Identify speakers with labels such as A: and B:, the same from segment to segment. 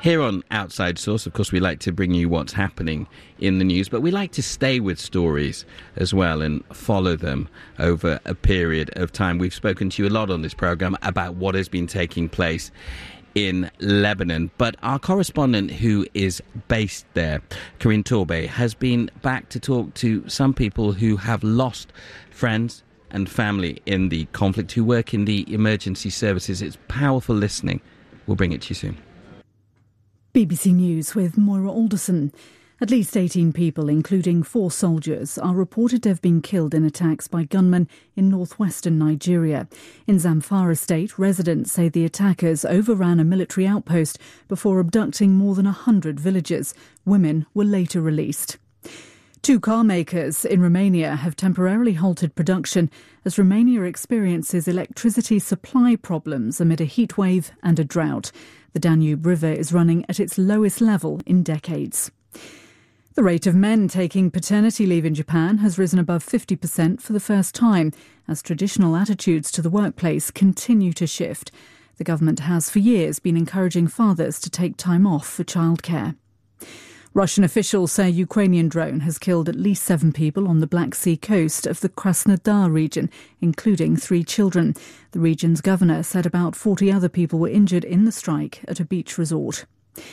A: Here on Outside Source, of course, we like to bring you what's happening in the news, but we like to stay with stories as well and follow them over a period of time. We've spoken to you a lot on this programme about what has been taking place in Lebanon, but our correspondent who is based there, Karin Torbay, has been back to talk to some people who have lost friends and family in the conflict, who work in the emergency services. It's powerful listening. We'll bring it to you soon.
B: BBC News with Moira Alderson. At least 18 people, including 4 soldiers, are reported to have been killed in attacks by gunmen in northwestern Nigeria. In Zamfara state, residents say the attackers overran a military outpost before abducting more than 100 villagers. Women were later released. 2 car makers in Romania have temporarily halted production as Romania experiences electricity supply problems amid a heatwave and a drought. The Danube River is running at its lowest level in decades. The rate of men taking paternity leave in Japan has risen above 50% for the first time as traditional attitudes to the workplace continue to shift. The government has for years been encouraging fathers to take time off for childcare. Russian officials say a Ukrainian drone has killed at least 7 people on the Black Sea coast of the Krasnodar region, including 3 children. The region's governor said about 40 other people were injured in the strike at a beach resort.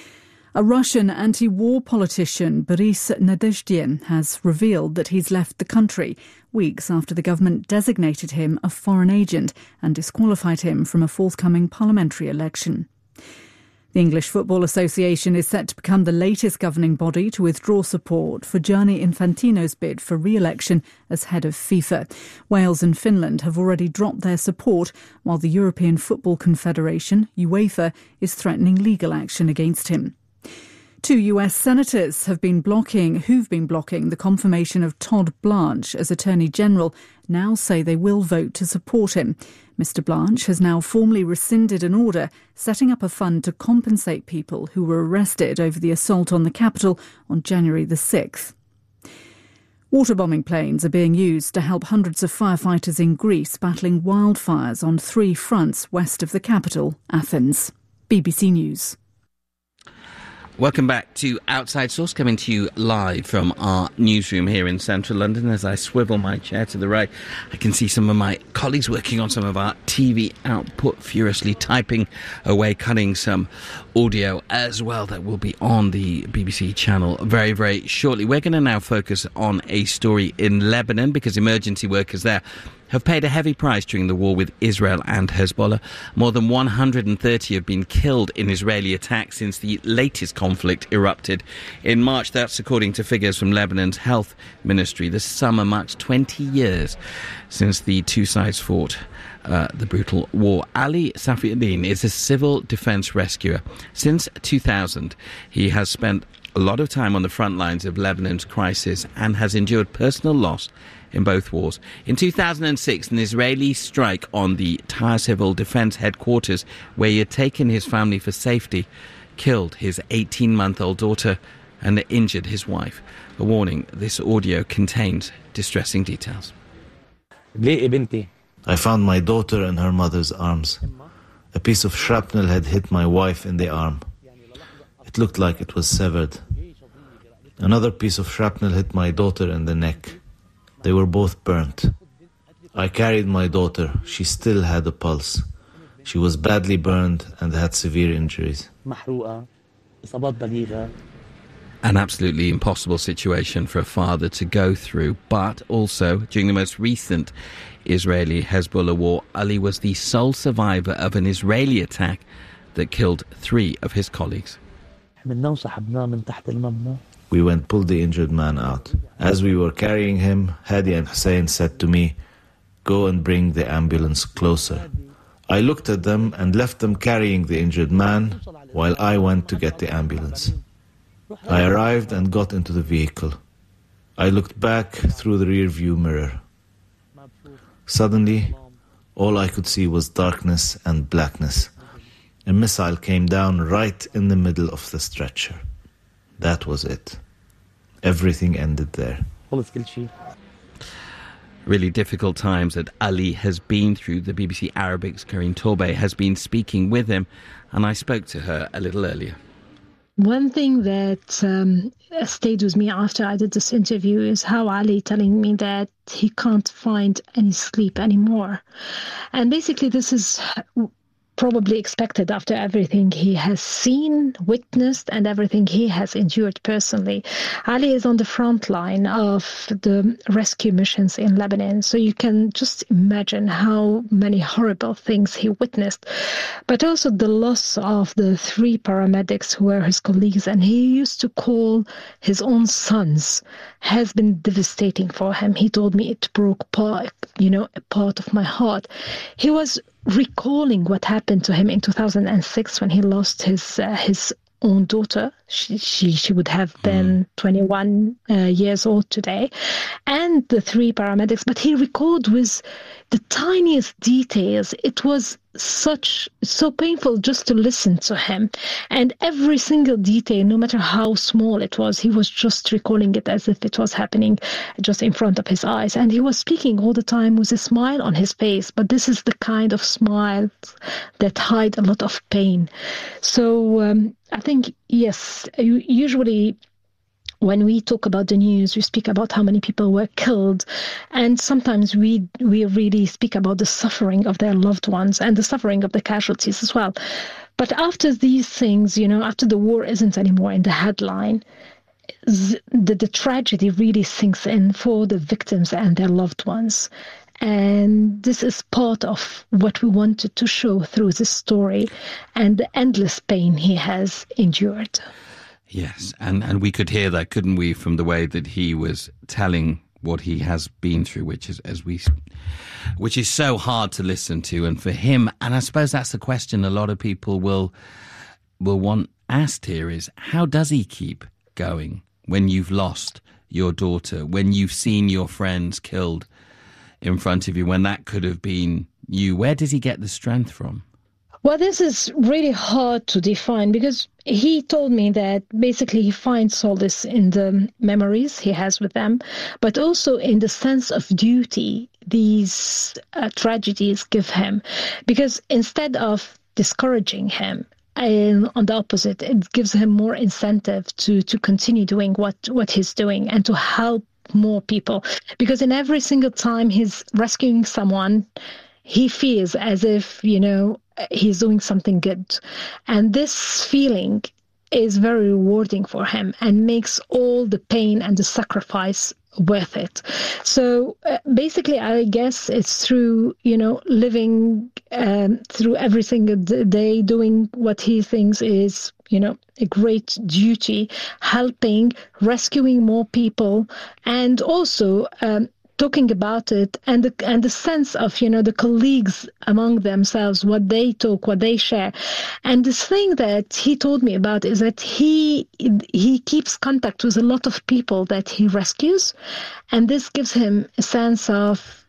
B: A Russian anti-war politician, Boris Nadezhdin, has revealed that he's left the country weeks after the government designated him a foreign agent and disqualified him from a forthcoming parliamentary election. The English Football Association is set to become the latest governing body to withdraw support for Gianni Infantino's bid for re-election as head of FIFA. Wales and Finland have already dropped their support, while the European Football Confederation, UEFA, is threatening legal action against him. 2 US senators who've been blocking the confirmation of Todd Blanche as Attorney General now say they will vote to support him. Mr. Blanche has now formally rescinded an order setting up a fund to compensate people who were arrested over the assault on the Capitol on January the 6th. Waterbombing planes are being used to help hundreds of firefighters in Greece battling wildfires on 3 fronts west of the capital, Athens. BBC News.
A: Welcome back to Outside Source, coming to you live from our newsroom here in central London. As I swivel my chair to the right, I can see some of my colleagues working on some of our TV output, furiously typing away, cutting some audio as well that will be on the BBC channel very, very shortly. We're going to now focus on a story in Lebanon because emergency workers there have paid a heavy price during the war with Israel and Hezbollah. More than 130 have been killed in Israeli attacks since the latest conflict erupted in March. That's according to figures from Lebanon's health ministry. This summer marks 20 years since the 2 sides fought the brutal war. Ali Safiuddin is a civil defence rescuer. Since 2000, he has spent a lot of time on the front lines of Lebanon's crisis and has endured personal loss in both wars. In 2006, an Israeli strike on the Tyre Civil Defence headquarters, where he had taken his family for safety, killed his 18-month-old daughter and injured his wife. A warning, this audio contains distressing details.
C: I found my daughter in her mother's arms. A piece of shrapnel had hit my wife in the arm. It looked like it was severed. Another piece of shrapnel hit my daughter in the neck. They were both burnt. I carried my daughter. She still had a pulse. She was badly burned and had severe injuries.
A: An absolutely impossible situation for a father to go through, but also during the most recent Israeli-Hezbollah war, Ali was the sole survivor of an Israeli attack that killed 3 of his colleagues.
C: We went pull the injured man out. As we were carrying him, Hadi and Hussein said to me, "Go and bring the ambulance closer." I looked at them and left them carrying the injured man while I went to get the ambulance. I arrived and got into the vehicle. I looked back through the rear-view mirror. Suddenly, all I could see was darkness and blackness. A missile came down right in the middle of the stretcher. That was it. Everything ended there.
A: Really difficult times that Ali has been through. The BBC Arabic's Karin Torbay has been speaking with him, and I spoke to her a little earlier.
D: One thing that stayed with me after I did this interview is how Ali telling me that he can't find any sleep anymore. And basically this is probably expected after everything he has seen, witnessed, and everything he has endured personally. Ali is on the front line of the rescue missions in Lebanon, so you can just imagine how many horrible things he witnessed. But also the loss of the 3 paramedics who were his colleagues, and he used to call his own sons, has been devastating for him. He told me it broke a part of my heart. He was recalling what happened to him in 2006 when he lost his own daughter. She would have been 21 years old today, and the 3 paramedics. But he recalled with the tiniest details. It was so painful just to listen to him. And every single detail, no matter how small it was, he was just recalling it as if it was happening just in front of his eyes. And he was speaking all the time with a smile on his face. But this is the kind of smile that hide a lot of pain. So I think, yes, usually when we talk about the news, we speak about how many people were killed, and sometimes we really speak about the suffering of their loved ones and the suffering of the casualties as well. But after these things, after the war isn't anymore in the headline, the tragedy really sinks in for the victims and their loved ones. And this is part of what we wanted to show through this story and the endless pain he has endured.
A: Yes, and we could hear that, couldn't we, from the way that he was telling what he has been through, which is so hard to listen to. And for him, and I suppose that's the question a lot of people will want asked here is, how does he keep going when you've lost your daughter, when you've seen your friends killed in front of you, when that could have been you? Where does he get the strength from?
D: Well, this is really hard to define, because he told me that basically he finds solace in the memories he has with them, but also in the sense of duty these tragedies give him. Because instead of discouraging him, and on the opposite, it gives him more incentive to continue doing what he's doing and to help more people. Because in every single time he's rescuing someone, he feels as if, he's doing something good. And this feeling is very rewarding for him and makes all the pain and the sacrifice worth it. So basically, I guess it's through, living through every single day, doing what he thinks is, a great duty, helping, rescuing more people, and also talking about it, and the sense of the colleagues among themselves, what they talk, what they share. And this thing that he told me about is that he keeps contact with a lot of people that he rescues, and this gives him a sense of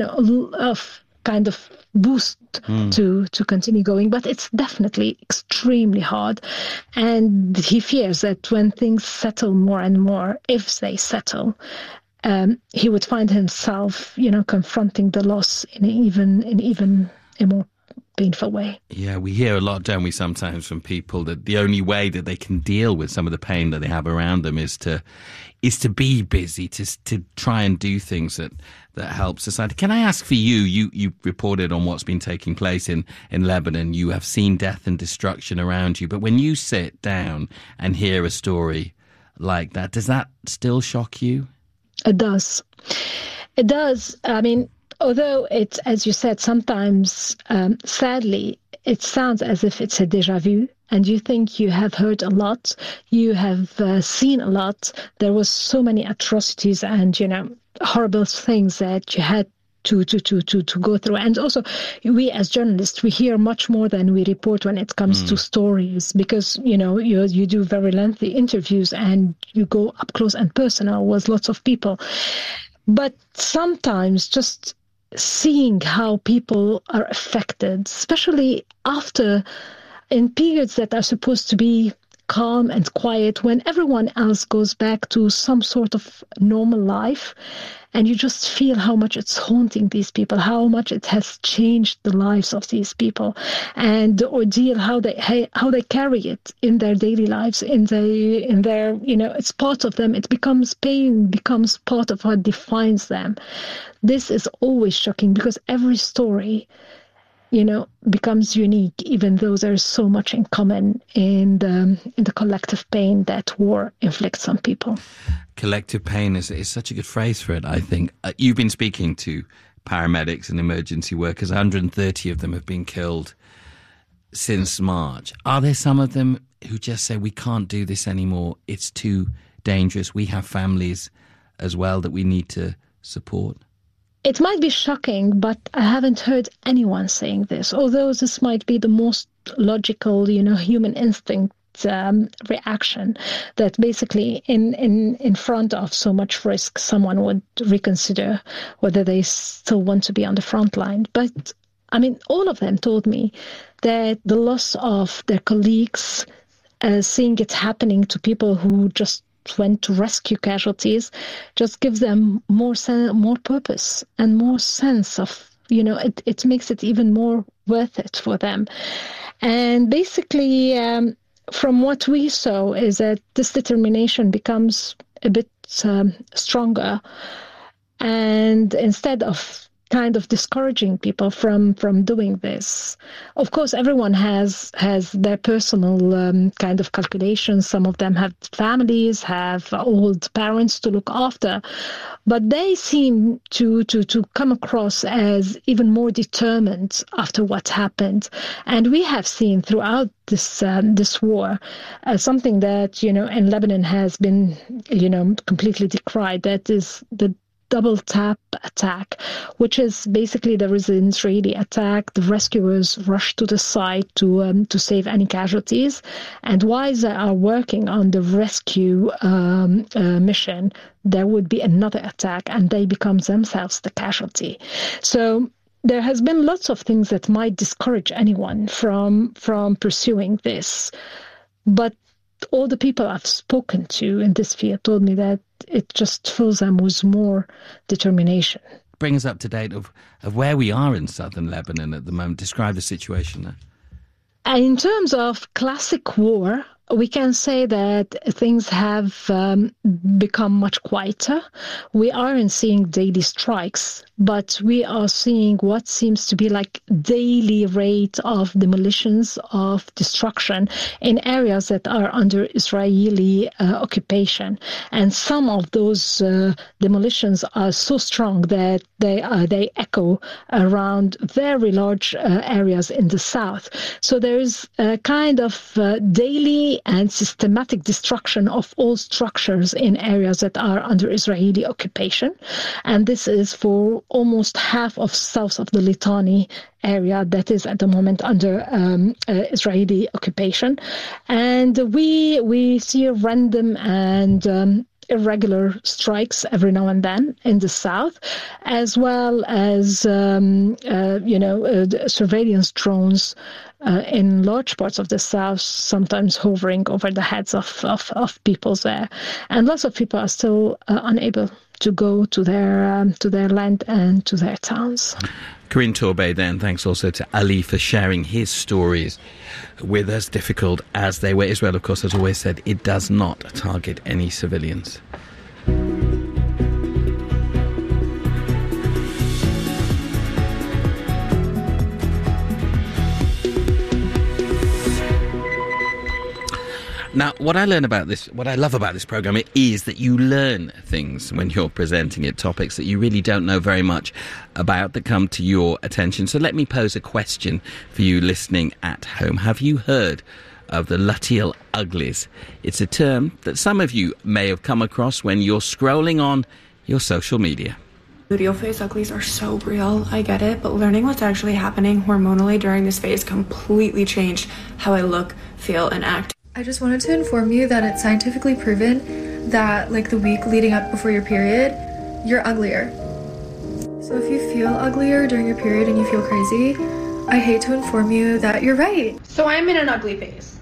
D: of kind of boost to continue going. But it's definitely extremely hard, and he fears that when things settle more and more, if they settle, he would find himself, confronting the loss in even a more painful way.
A: Yeah, we hear a lot, don't we, sometimes from people that the only way that they can deal with some of the pain that they have around them is to be busy, to try and do things that help society. Can I ask for you? You reported on what's been taking place in Lebanon. You have seen death and destruction around you, but when you sit down and hear a story like that, does that still shock you?
D: It does. It does. I mean, although it's, as you said, sometimes, sadly, it sounds as if it's a déjà vu, and you think you have heard a lot, you have seen a lot. There was so many atrocities and, horrible things that you had to go through. And also, we as journalists, we hear much more than we report when it comes to stories, because, you do very lengthy interviews and you go up close and personal with lots of people. But sometimes just seeing how people are affected, especially in periods that are supposed to be calm and quiet when everyone else goes back to some sort of normal life. And you just feel how much it's haunting these people, how much it has changed the lives of these people, and the ordeal, how they carry it in their daily lives, in their it's part of them. It becomes pain, becomes part of what defines them. This is always shocking because every story, becomes unique, even though there's so much in common in the collective pain that war inflicts on people.
A: Collective pain is such a good phrase for it, I think. You've been speaking to paramedics and emergency workers. 130 of them have been killed since March. Are there some of them who just say, we can't do this anymore, it's too dangerous, we have families as well that we need to support?
D: It might be shocking, but I haven't heard anyone saying this, although this might be the most logical, human instinct reaction, that basically in front of so much risk, someone would reconsider whether they still want to be on the front line. But, all of them told me that the loss of their colleagues, seeing it happening to people who just went to rescue casualties, just gives them more purpose and more sense of, it makes it even more worth it for them. And basically, from what we saw is that this determination becomes a bit stronger, and instead of kind of discouraging people from doing this. Of course, everyone has their personal kind of calculations. Some of them have families, have old parents to look after, but they seem to come across as even more determined after what happened. And we have seen throughout this war something that in Lebanon has been completely decried. That is the double tap attack, which is basically there is an Israeli attack. The rescuers rush to the site to save any casualties, and while they are working on the rescue mission, there would be another attack, and they become themselves the casualty. So there has been lots of things that might discourage anyone from pursuing this, but all the people I've spoken to in this field told me that it just fills them with more determination.
A: Bring us up to date of where we are in southern Lebanon at the moment. Describe the situation there.
D: In terms of classic war, we can say that things have become much quieter. We aren't seeing daily strikes, but we are seeing what seems to be like daily rate of demolitions, of destruction in areas that are under Israeli occupation. And some of those demolitions are so strong that they echo around very large areas in the south. So there is a kind of daily and systematic destruction of all structures in areas that are under Israeli occupation. And this is for almost half of south of the Litani area that is at the moment under Israeli occupation. And we see random and irregular strikes every now and then in the south, as well as surveillance drones in large parts of the south, sometimes hovering over the heads of people there. And lots of people are still unable to go to their land and to their towns.
A: Corinne Torbay then, thanks also to Ali for sharing his stories with us, difficult as they were. Israel, of course, has always said it does not target any civilians. Now, what I love about this program is that you learn things when you're presenting it, topics that you really don't know very much about that come to your attention. So let me pose a question for you listening at home. Have you heard of the Luteal Uglies? It's a term that some of you may have come across when you're scrolling on your social media.
E: Luteal phase uglies are so real, I get it, but learning what's actually happening hormonally during this phase completely changed how I look, feel, and act.
F: I just wanted to inform you that it's scientifically proven that the week leading up before your period, you're uglier. So if you feel uglier during your period and you feel crazy, I hate to inform you that you're right.
E: So I'm in an ugly phase.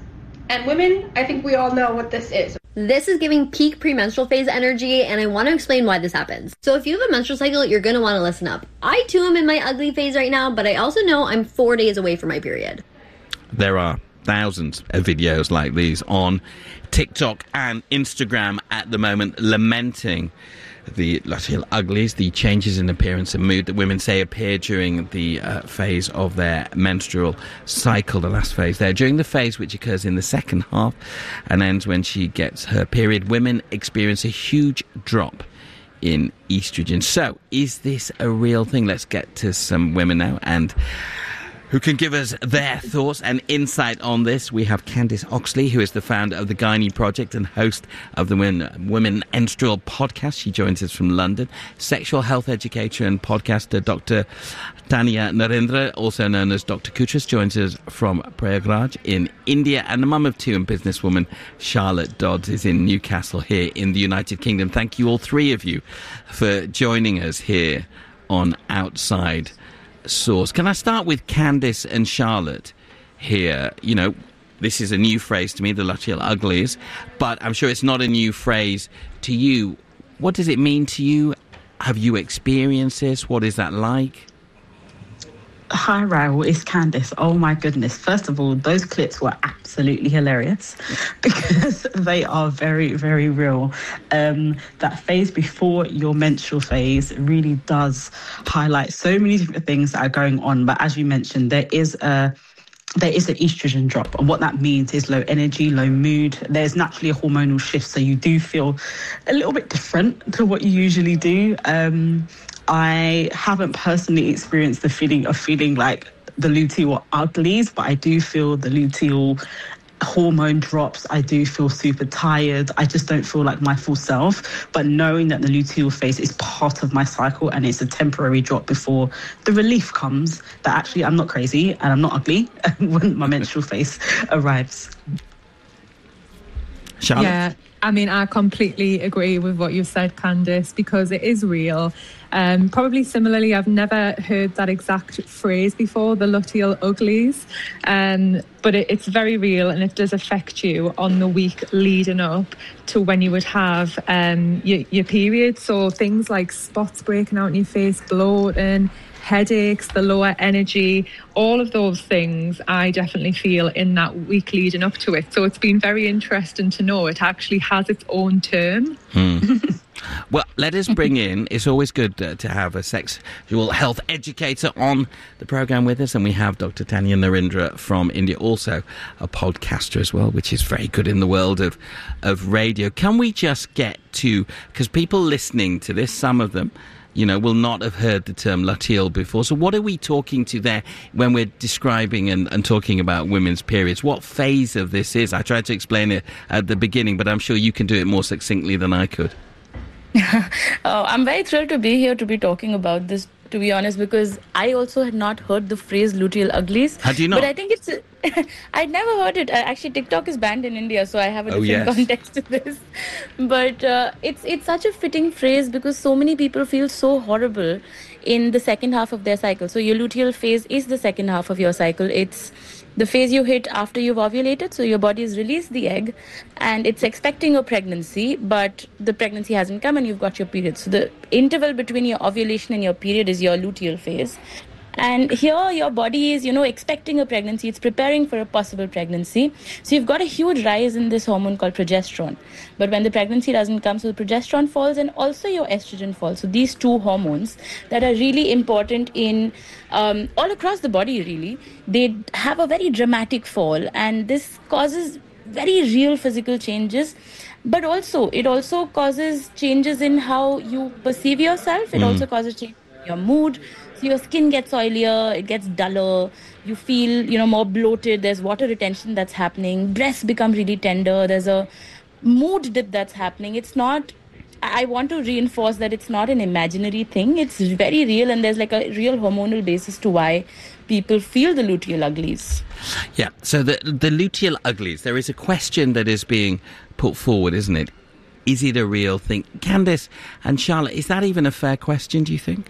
G: And women, I think we all know what this is.
H: This is giving peak premenstrual phase energy, and I want to explain why this happens. So if you have a menstrual cycle, you're going to want to listen up. I too am in my ugly phase right now, but I also know I'm 4 days away from my period.
A: There are thousands of videos like these on TikTok and Instagram at the moment lamenting the luteal uglies, the changes in appearance and mood that women say appear during the phase of their menstrual cycle, the last phase there. During the phase which occurs in the second half and ends when she gets her period, women experience a huge drop in estrogen. So, is this a real thing? Let's get to some women now and who can give us their thoughts and insight on this. We have Candice Oxley, who is the founder of the Gynae Project and host of the Women Menstrual podcast. She joins us from London. Sexual health educator and podcaster Dr. Tanya Narendra, also known as Dr. Kutras, joins us from Prayagraj in India. And the mum of two and businesswoman Charlotte Dodds is in Newcastle here in the United Kingdom. Thank you, all three of you, for joining us here on Outside Source. Can I start with Candice and Charlotte here? You know, this is a new phrase to me, the luteal uglies, but I'm sure it's not a new phrase to you. What does it mean to you? Have you experienced this? What is that like?
I: Hi, Raoul, it's Candice. Oh my goodness. First of all, those clips were absolutely hilarious because they are very, very real. That phase before your menstrual phase really does highlight so many different things that are going on. But as you mentioned, there is an estrogen drop. And what that means is low energy, low mood. There's naturally a hormonal shift. So you do feel a little bit different to what you usually do. I haven't personally experienced the feeling of feeling like the luteal uglies, but I do feel the luteal hormone drops. I do feel super tired. I just don't feel like my full self. But knowing that the luteal phase is part of my cycle and it's a temporary drop before the relief comes, that actually I'm not crazy and I'm not ugly when my menstrual phase arrives.
A: Charlotte?
J: Yeah, I mean, I completely agree with what you've said, Candice, because it is real. Probably similarly, I've never heard that exact phrase before, the luteal uglies, but it's very real and it does affect you on the week leading up to when you would have your period. So things like spots breaking out in your face, bloating, headaches, the lower energy, all of those things I definitely feel in that week leading up to it. So it's been very interesting to know it actually has its own term.
A: Well, let us bring in, it's always good to have a sexual health educator on the programme with us, and we have Dr. Tanya Narendra from India, also a podcaster as well, which is very good in the world of radio. Can we just get to, because people listening to this, some of them, you know, will not have heard the term luteal before. So what are we talking to there when we're describing and talking about women's periods? What phase of this is? I tried to explain it at the beginning, but I'm sure you can do it more succinctly than I could.
K: I'm very thrilled to be here to be talking about this, to be honest, because I also had not heard the phrase luteal uglies.
A: Had you not?
K: But I think it's... I'd never heard it. Actually, TikTok is banned in India, so I have a different context to this. But it's such a fitting phrase because so many people feel so horrible in the second half of their cycle. So your luteal phase is the second half of your cycle. It's the phase you hit after you've ovulated, so your body has released the egg and it's expecting a pregnancy, but the pregnancy hasn't come and you've got your period. So the interval between your ovulation and your period is your luteal phase. And here your body is, expecting a pregnancy. It's preparing for a possible pregnancy. So you've got a huge rise in this hormone called progesterone. But when the pregnancy doesn't come, so the progesterone falls and also your estrogen falls. So these two hormones that are really important in all across the body, really, they have a very dramatic fall. And this causes very real physical changes. But also, it also causes changes in how you perceive yourself. It also causes change in your mood. So your skin gets oilier, it gets duller, you feel, more bloated, there's water retention that's happening, breasts become really tender, there's a mood dip that's happening. It's not, I want to reinforce that it's not an imaginary thing, it's very real and there's like a real hormonal basis to why people feel the luteal uglies.
A: Yeah, so the luteal uglies, there is a question that is being put forward, isn't it? Is it a real thing? Candice and Charlotte, is that even a fair question, do you think?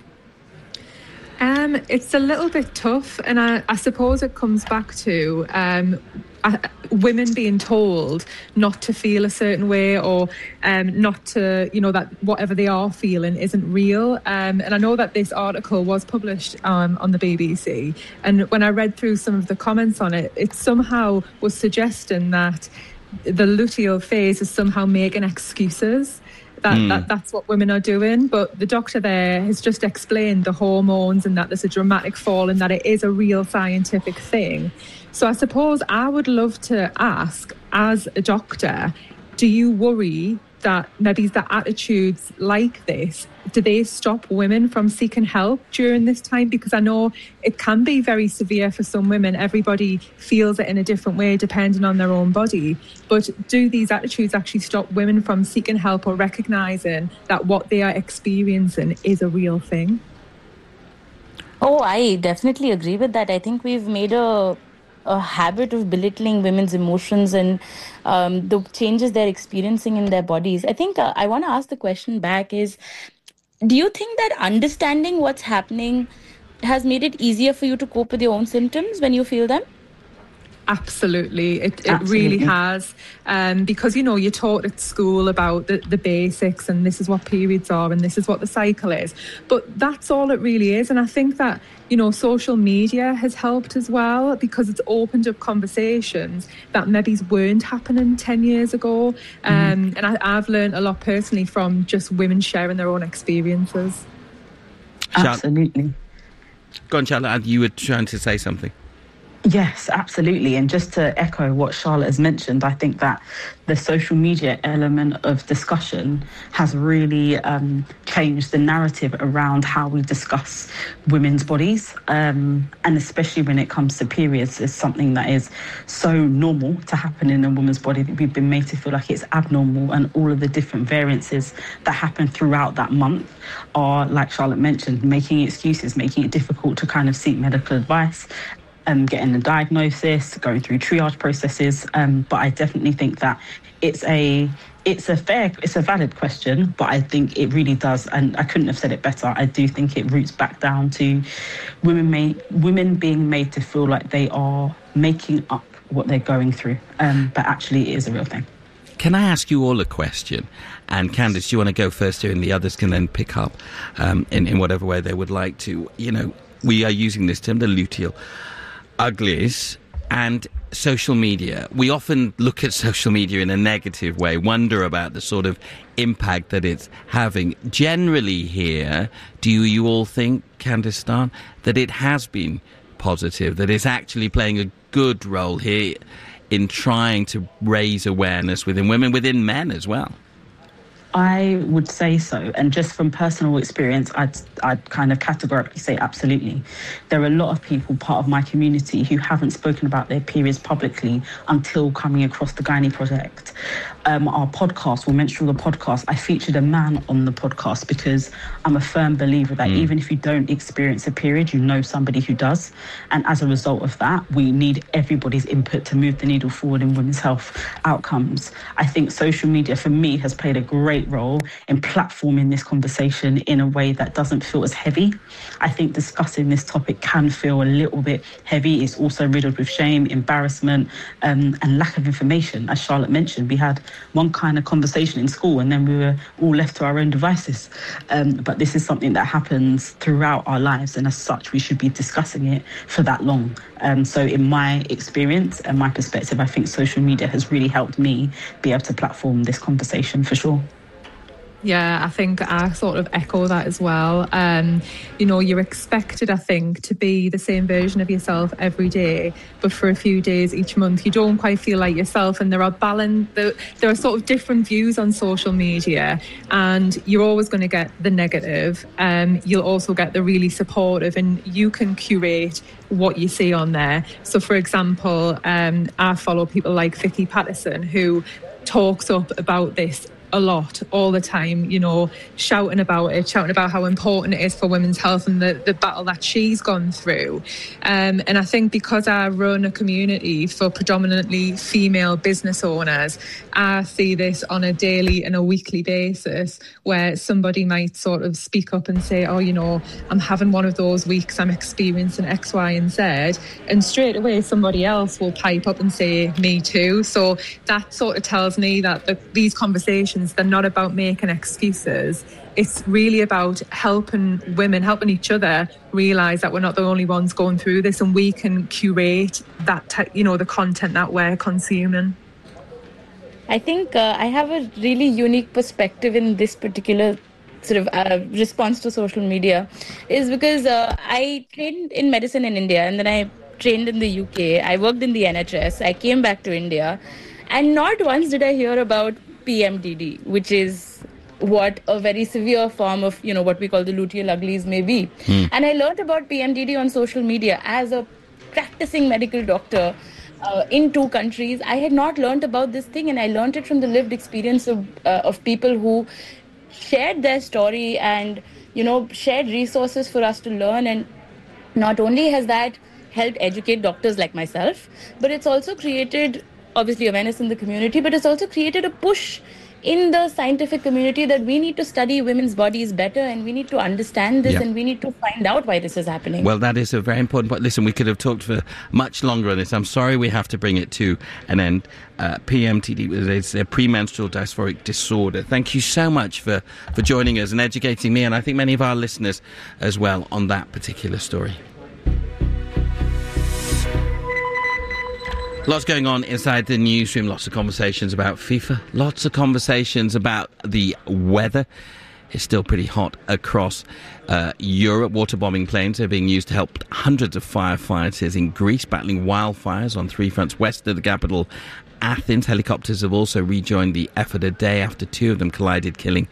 J: It's a little bit tough, and I suppose it comes back to women being told not to feel a certain way or not to, that whatever they are feeling isn't real. And I know that this article was published on the BBC. And when I read through some of the comments on it, it somehow was suggesting that the luteal phase is somehow making excuses. That's what women are doing. But the doctor there has just explained the hormones and that there's a dramatic fall and that it is a real scientific thing. So I suppose I would love to ask, as a doctor, do you worry that maybe the attitudes like this, do they stop women from seeking help during this time? Because I know it can be very severe for some women. Everybody feels it in a different way depending on their own body. But do these attitudes actually stop women from seeking help or recognising that what they are experiencing is a real thing?
K: Oh, I definitely agree with that. I think we've made a habit of belittling women's emotions and the changes they're experiencing in their bodies. I think I want to ask the question back is, do you think that understanding what's happening has made it easier for you to cope with your own symptoms when you feel them?
J: Absolutely. It really has. Because, you're taught at school about the basics and this is what periods are and this is what the cycle is. But that's all it really is. And I think that, social media has helped as well because it's opened up conversations that maybe weren't happening 10 years ago. And I've learned a lot personally from just women sharing their own experiences.
I: Absolutely.
A: Go on, Charlotte. You were trying to say something.
I: Yes, absolutely. And just to echo what Charlotte has mentioned, I think that the social media element of discussion has really changed the narrative around how we discuss women's bodies. And especially when it comes to periods, is something that is so normal to happen in a woman's body that we've been made to feel like it's abnormal, and all of the different variances that happen throughout that month are, like Charlotte mentioned, making excuses, making it difficult to kind of seek medical advice. Getting a diagnosis, going through triage processes. But I definitely think that it's a valid question, but I think it really does, and I couldn't have said it better. I do think it roots back down to women being made to feel like they are making up what they're going through. But actually it is a real thing.
A: Can I ask you all a question? And Candice, do you want to go first here, and the others can then pick up in whatever way they would like to. We are using this term, the luteal uglies, and social media. We often look at social media in a negative way, wonder about the sort of impact that it's having. Generally here, do you all think, Candice Starn, that it has been positive, that it's actually playing a good role here in trying to raise awareness within women, within men as well?
I: I would say so. And just from personal experience, I'd kind of categorically say absolutely. There are a lot of people, part of my community, who haven't spoken about their periods publicly until coming across the Gynae Project. Our podcast, Menstrual the Podcast, I featured a man on the podcast because I'm a firm believer that even if you don't experience a period, you know somebody who does. And as a result of that, we need everybody's input to move the needle forward in women's health outcomes. I think social media, for me, has played a great role in platforming this conversation in a way that doesn't feel as heavy. I think discussing this topic can feel a little bit heavy. It's also riddled with shame, embarrassment, and lack of information. As Charlotte mentioned, we had one kind of conversation in school and then we were all left to our own devices. But this is something that happens throughout our lives, and as such, we should be discussing it for that long. So in my experience and my perspective, I think social media has really helped me be able to platform this conversation for sure.
J: Yeah, I think I sort of echo that as well. You're expected, I think, to be the same version of yourself every day, but for a few days each month, you don't quite feel like yourself. And there are sort of different views on social media, and you're always going to get the negative. You'll also get the really supportive, and you can curate what you see on there. So, for example, I follow people like Vicky Patterson, who talks up about this a lot all the time, you know, shouting about how important it is for women's health and the battle that she's gone through. And I think because I run a community for predominantly female business owners, I see this on a daily and a weekly basis where somebody might sort of speak up and say, oh, you know, I'm having one of those weeks, I'm experiencing X, Y, and Z. And straight away, somebody else will pipe up and say, me too. So that sort of tells me that these conversations, they're not about making excuses. It's really about helping women, helping each other realise that we're not the only ones going through this, and we can curate that, the content that we're consuming.
K: I think I have a really unique perspective in this particular sort of response to social media, is because I trained in medicine in India, and then I trained in the UK. I worked in the NHS. I came back to India, and not once did I hear about PMDD, which is what a very severe form of, you know, what we call the luteal uglies may be. And I learned about PMDD on social media as a practicing medical doctor in 2 countries. I had not learned about this thing, and I learned it from the lived experience of people who shared their story and, you know, shared resources for us to learn. And not only has that helped educate doctors like myself, but it's also created, obviously, awareness in the community, but it's also created a push in the scientific community that we need to study women's bodies better, and we need to understand this, and we need to find out why this is happening.
A: Well, that is a very important point. Listen, we could have talked for much longer on this. I'm sorry we have to bring it to an end. PMDD is a premenstrual dysphoric disorder. Thank you so much for joining us and educating me, and I think many of our listeners as well, on that particular story. Lots going on inside the newsroom, lots of conversations about FIFA, lots of conversations about the weather. It's still pretty hot across Europe. Waterbombing planes are being used to help hundreds of firefighters in Greece battling wildfires on 3 fronts west of the capital, Athens. Helicopters have also rejoined the effort a day after 2 of them collided, killing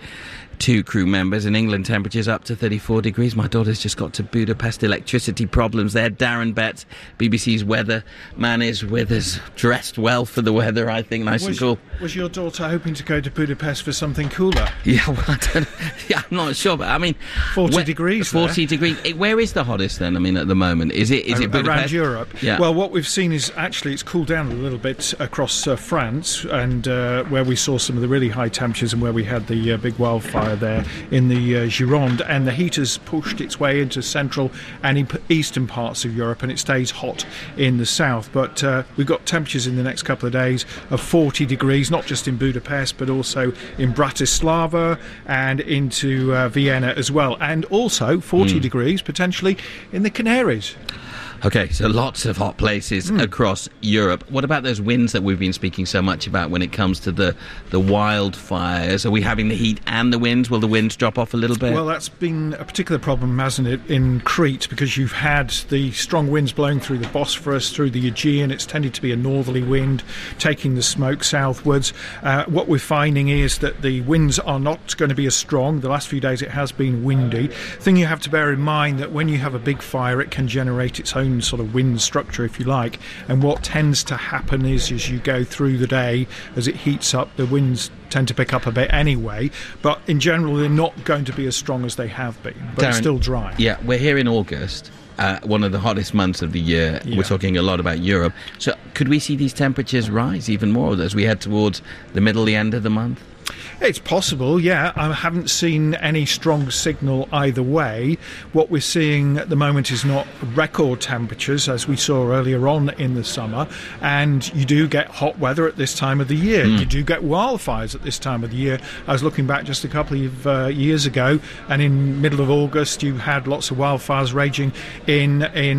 A: 2 crew members. In England, temperatures up to 34 degrees. My daughter's just got to Budapest. Electricity problems there. Darren Betts, BBC's weather man, is with us, dressed well for the weather, I think, nice and cool.
L: Was your daughter hoping to go to Budapest for something cooler?
A: Yeah, well, I'm not sure, but I mean...
L: 40 degrees
A: 40 degrees. Where is the hottest then, I mean, at the moment? Is it Budapest?
L: Around Europe?
A: Yeah.
L: Well, what we've seen is actually it's cooled down a little bit across France, and where we saw some of the really high temperatures and where we had the big wildfire there in the Gironde, and the heat has pushed its way into central and eastern parts of Europe, and it stays hot in the south. But we've got temperatures in the next couple of days of 40 degrees, not just in Budapest, but also in Bratislava and into Vienna as well, and also 40 degrees potentially in the Canaries.
A: Okay, so lots of hot places across Europe. What about those winds that we've been speaking so much about when it comes to the wildfires? Are we having the heat and the winds? Will the winds drop off a little bit?
L: Well, that's been a particular problem, hasn't it, in Crete, because you've had the strong winds blowing through the Bosphorus, through the Aegean. It's tended to be a northerly wind, taking the smoke southwards. What we're finding is that the winds are not going to be as strong. The last few days it has been windy. Thing you have to bear in mind that when you have a big fire, it can generate its own sort of wind structure, if you like, and what tends to happen is as you go through the day, as it heats up, the winds tend to pick up a bit anyway, but in general they're not going to be as strong as they have been, but Darren, it's still dry.
A: Yeah, we're here in August, one of the hottest months of the year. We're talking a lot about Europe, so could we see these temperatures rise even more as we head towards the end of the month?
L: It's possible, yeah. I haven't seen any strong signal either way. What we're seeing at the moment is not record temperatures, as we saw earlier on in the summer, and you do get hot weather at this time of the year. You do get wildfires at this time of the year. I was looking back just a couple of years ago, and in middle of August you had lots of wildfires raging in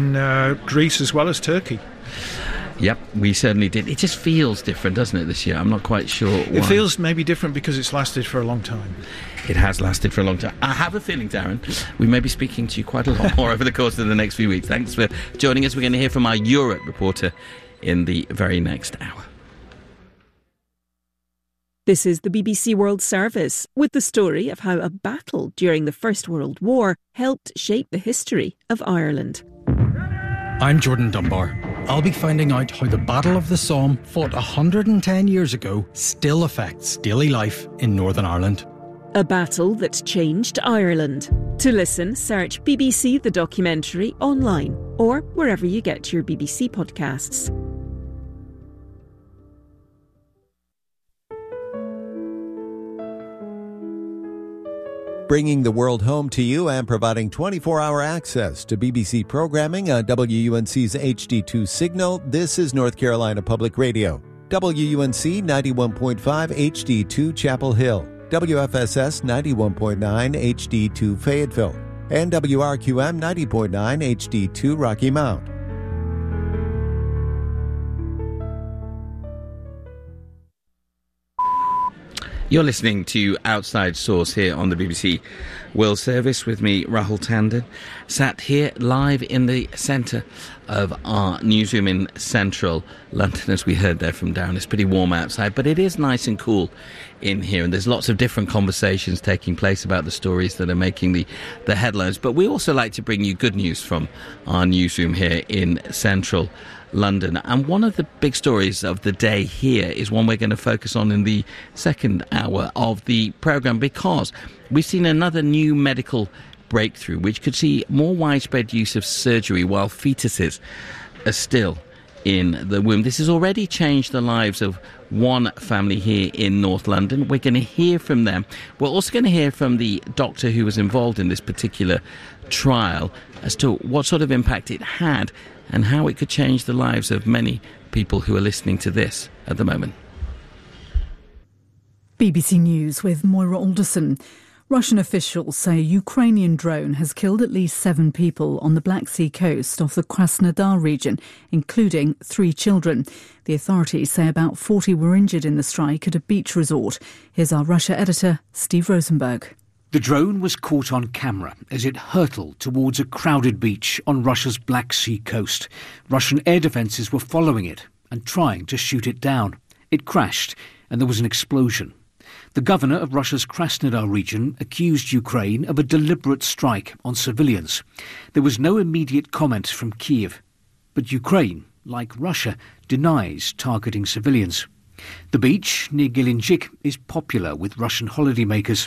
L: Greece as well as Turkey.
A: Yep, we certainly did. It just feels different, doesn't it, this year? I'm not quite sure why.
L: It feels maybe different because it's lasted for a long time.
A: It has lasted for a long time. I have a feeling, Darren, we may be speaking to you quite a lot more over the course of the next few weeks. Thanks for joining us. We're going to hear from our Europe reporter in the very next hour.
M: This is the BBC World Service, with the story of how a battle during the First World War helped shape the history of Ireland.
N: I'm Jordan Dunbar. I'll be finding out how the Battle of the Somme, fought 110 years ago, still affects daily life in Northern Ireland.
M: A battle that changed Ireland. To listen, search BBC The Documentary online or wherever you get your BBC podcasts.
O: Bringing the world home to you and providing 24-hour access to BBC programming on WUNC's HD2 signal, this is North Carolina Public Radio. WUNC 91.5 HD2 Chapel Hill, WFSS 91.9 HD2 Fayetteville, and WRQM 90.9 HD2 Rocky Mount.
A: You're listening to Outside Source here on the BBC World Service with me, Rahul Tandon, sat here live in the centre of our newsroom in central London, as we heard there from Darren. It's pretty warm outside, but it is nice and cool in here, and there's lots of different conversations taking place about the stories that are making the headlines. But we also like to bring you good news from our newsroom here in central London. And one of the big stories of the day here is one we're going to focus on in the second hour of the programme, because we've seen another new medical breakthrough which could see more widespread use of surgery while fetuses are still in the womb. This has already changed the lives of one family here in North London. We're going to hear from them. We're also going to hear from the doctor who was involved in this particular trial as to what sort of impact it had and how it could change the lives of many people who are listening to this at the moment.
B: BBC News with Moira Alderson. Russian officials say a Ukrainian drone has killed at least 7 people on the Black Sea coast of the Krasnodar region, including 3 children. The authorities say about 40 were injured in the strike at a beach resort. Here's our Russia editor, Steve Rosenberg.
P: The drone was caught on camera as it hurtled towards a crowded beach on Russia's Black Sea coast. Russian air defences were following it and trying to shoot it down. It crashed and there was an explosion. The governor of Russia's Krasnodar region accused Ukraine of a deliberate strike on civilians. There was no immediate comment from Kyiv. But Ukraine, like Russia, denies targeting civilians. The beach near Gelendzhik is popular with Russian holidaymakers.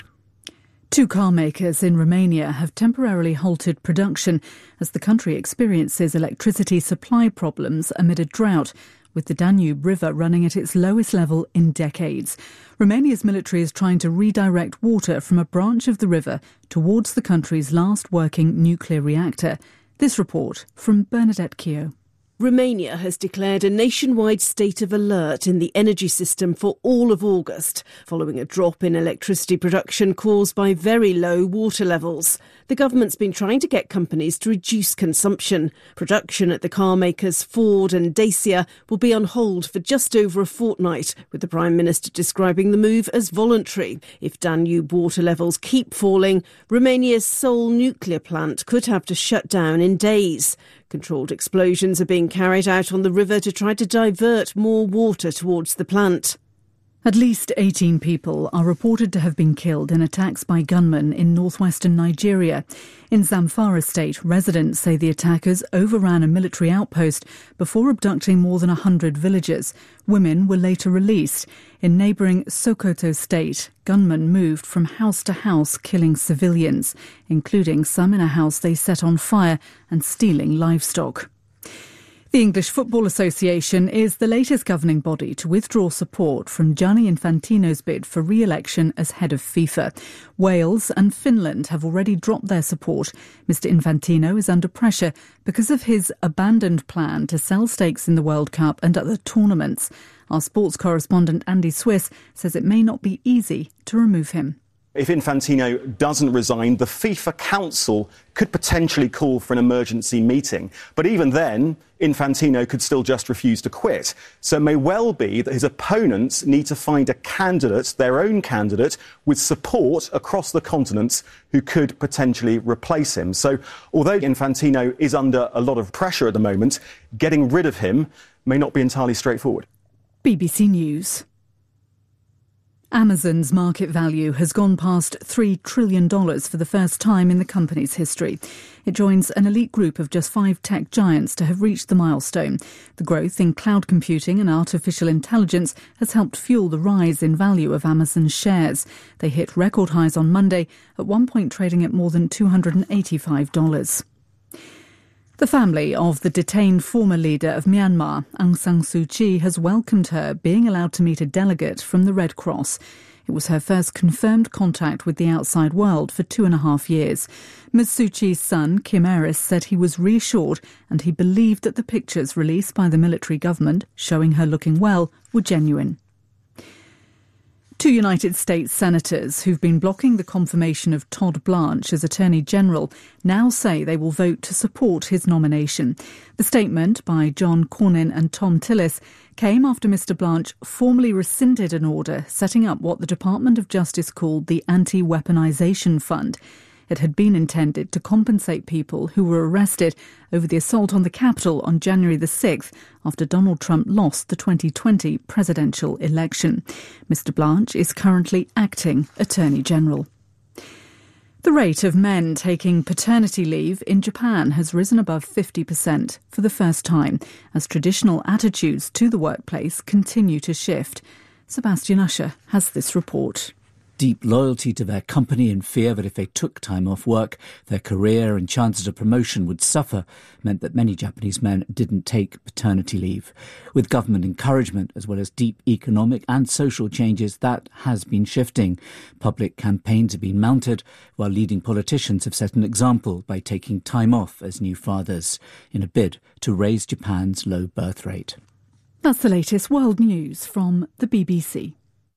B: 2 car makers in Romania have temporarily halted production as the country experiences electricity supply problems amid a drought, with the Danube River running at its lowest level in decades. Romania's military is trying to redirect water from a branch of the river towards the country's last working nuclear reactor. This report from Bernadette Keogh.
M: Romania has declared a nationwide state of alert in the energy system for all of August, following a drop in electricity production caused by very low water levels. The government's been trying to get companies to reduce consumption. Production at the car makers Ford and Dacia will be on hold for just over a fortnight, with the Prime Minister describing the move as voluntary. If Danube water levels keep falling, Romania's sole nuclear plant could have to shut down in days. Controlled explosions are being carried out on the river to try to divert more water towards the plant.
B: At least 18 people are reported to have been killed in attacks by gunmen in northwestern Nigeria. In Zamfara state, residents say the attackers overran a military outpost before abducting more than 100 villagers. Women were later released. In neighbouring Sokoto state, gunmen moved from house to house killing civilians, including some in a house they set on fire and stealing livestock. The English Football Association is the latest governing body to withdraw support from Gianni Infantino's bid for re-election as head of FIFA. Wales and Finland have already dropped their support. Mr Infantino is under pressure because of his abandoned plan to sell stakes in the World Cup and other tournaments. Our sports correspondent Andy Swiss says it may not be easy to remove him.
Q: If Infantino doesn't resign, the FIFA Council could potentially call for an emergency meeting. But even then, Infantino could still just refuse to quit. So it may well be that his opponents need to find a candidate, their own candidate, with support across the continent who could potentially replace him. So although Infantino is under a lot of pressure at the moment, getting rid of him may not be entirely straightforward.
B: BBC News. Amazon's market value has gone past $3 trillion for the first time in the company's history. It joins an elite group of just 5 tech giants to have reached the milestone. The growth in cloud computing and artificial intelligence has helped fuel the rise in value of Amazon's shares. They hit record highs on Monday, at one point trading at more than $285. The family of the detained former leader of Myanmar, Aung San Suu Kyi, has welcomed her being allowed to meet a delegate from the Red Cross. It was her first confirmed contact with the outside world for 2.5 years. Ms Suu Kyi's son, Kim Aris, said he was reassured and he believed that the pictures released by the military government showing her looking well were genuine. 2 United States senators who've been blocking the confirmation of Todd Blanche as Attorney General now say they will vote to support his nomination. The statement by John Cornyn and Tom Tillis came after Mr Blanche formally rescinded an order setting up what the Department of Justice called the Anti-Weaponization Fund. It had been intended to compensate people who were arrested over the assault on the Capitol on January the 6th after Donald Trump lost the 2020 presidential election. Mr Blanche is currently acting Attorney General. The rate of men taking paternity leave in Japan has risen above 50% for the first time as traditional attitudes to the workplace continue to shift. Sebastian Usher has this report.
R: Deep loyalty to their company and fear that if they took time off work, their career and chances of promotion would suffer meant that many Japanese men didn't take paternity leave. With government encouragement as well as deep economic and social changes, that has been shifting. Public campaigns have been mounted, while leading politicians have set an example by taking time off as new fathers in a bid to raise Japan's low birth rate.
B: That's the latest world news from the BBC.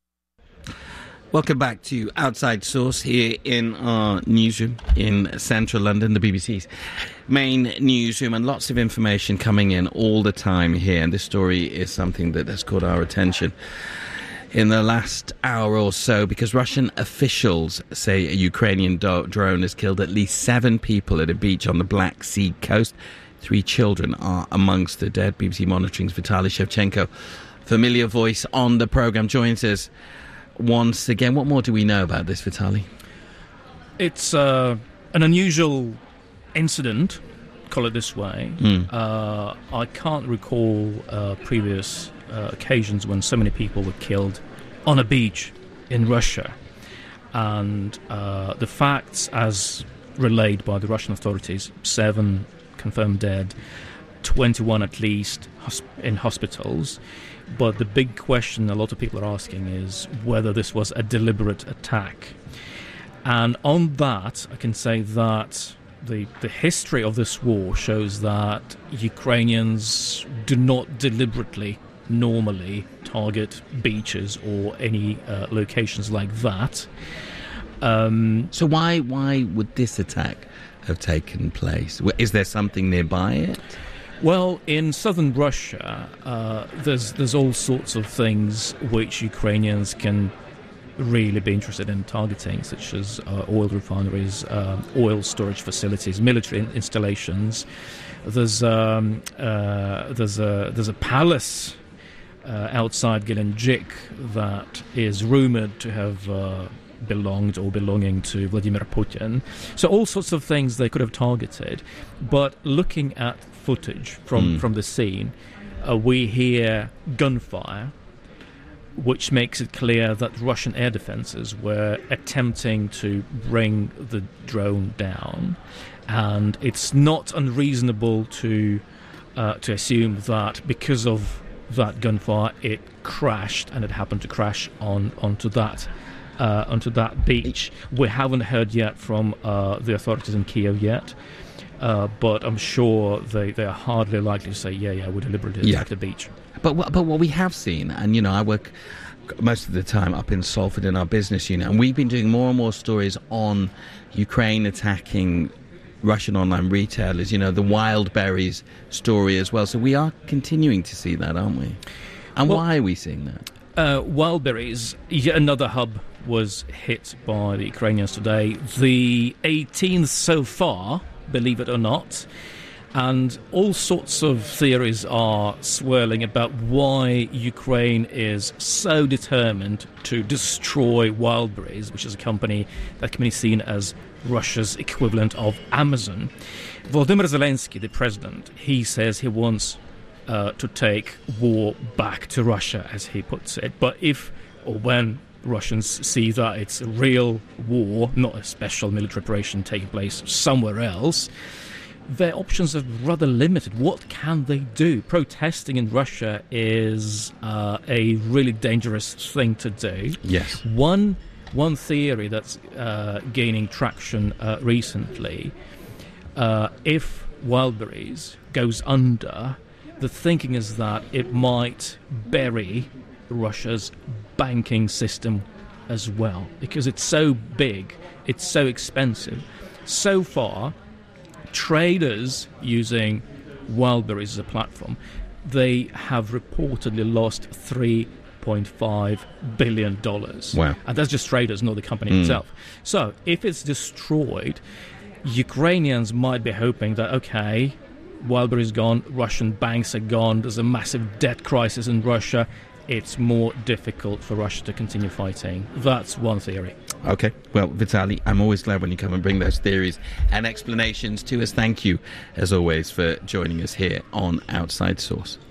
A: Welcome back to Outside Source here in our newsroom in central London, the BBC's main newsroom, and lots of information coming in all the time here. And this story is something that has caught our attention in the last hour or so because Russian officials say a Ukrainian drone has killed at least 7 people at a beach on the Black Sea coast. 3 children are amongst the dead. BBC Monitoring's Vitaly Shevchenko, familiar voice on the programme, joins us once again. What more do we know about this, Vitaly?
S: It's an unusual incident, call it this way. I can't recall previous occasions when so many people were killed on a beach in Russia. And the facts, as relayed by the Russian authorities, 7 confirmed dead, 21 at least in hospitals. But the big question a lot of people are asking is whether this was a deliberate attack. And on that, I can say that the history of this war shows that Ukrainians do not deliberately normally target beaches or any locations like that.
A: So why would this attack have taken place? Is there something nearby it?
S: Well, in southern Russia, there's all sorts of things which Ukrainians can really be interested in targeting, such as oil refineries, oil storage facilities, military installations. There's a palace outside Gelendzhik that is rumoured to have belonged or belonging to Vladimir Putin. So all sorts of things they could have targeted. But looking at footage from the scene, we hear gunfire, which makes it clear that Russian air defences were attempting to bring the drone down. And it's not unreasonable to assume that because of that gunfire, it crashed, and it happened to crash onto that beach. We haven't heard yet from the authorities in Kiev yet, but I'm sure they are hardly likely to say, we deliberately attacked the beach.
A: But what we have seen, and I work most of the time up in Salford in our business unit, and we've been doing more and more stories on Ukraine attacking Russian online retailers, the Wildberries story as well. So we are continuing to see that, aren't we? And why are we seeing that?
S: Wildberries, yet another hub, was hit by the Ukrainians today. The 18th so far, believe it or not. And all sorts of theories are swirling about why Ukraine is so determined to destroy Wildberries, which is a company that can be seen as Russia's equivalent of Amazon. Volodymyr Zelensky, the president, he says he wants to take war back to Russia, as he puts it. But if or when Russians see that it's a real war, not a special military operation taking place somewhere else, their options are rather limited. What can they do? Protesting in Russia is a really dangerous thing to do.
A: Yes.
S: One theory that's gaining traction recently, if Wildberries goes under, the thinking is that it might bury Russia's banking system as well, because it's so big, it's so expensive. So far, traders using Wildberries as a platform, they have reportedly lost $3.5 billion.
A: Wow.
S: And that's just traders, not the company itself. So if it's destroyed, Ukrainians might be hoping that, okay, Wildberries is gone, Russian banks are gone, there's a massive debt crisis in Russia, it's more difficult for Russia to continue fighting. That's one theory.
A: Okay, well, Vitaly, I'm always glad when you come and bring those theories and explanations to us. Thank you, as always, for joining us here on Outside Source.